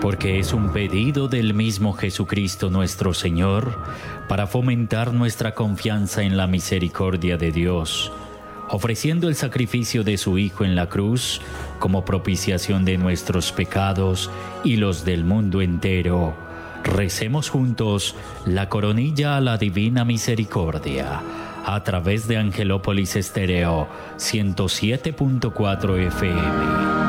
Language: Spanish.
porque es un pedido del mismo Jesucristo nuestro Señor para fomentar nuestra confianza en la misericordia de Dios, ofreciendo el sacrificio de su Hijo en la cruz como propiciación de nuestros pecados y los del mundo entero. Recemos juntos la coronilla a la Divina Misericordia a través de Angelópolis Estéreo 107.4 FM.